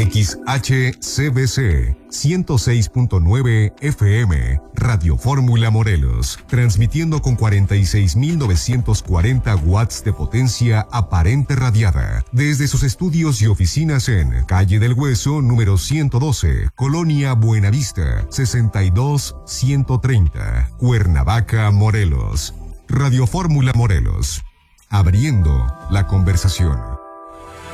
XHCBC 106.9 FM, Radio Fórmula Morelos, transmitiendo con 46.940 watts de potencia aparente radiada, desde sus estudios y oficinas en Calle del Hueso, número 112, Colonia Buenavista, 62130, Cuernavaca, Morelos. Radio Fórmula Morelos, abriendo la conversación.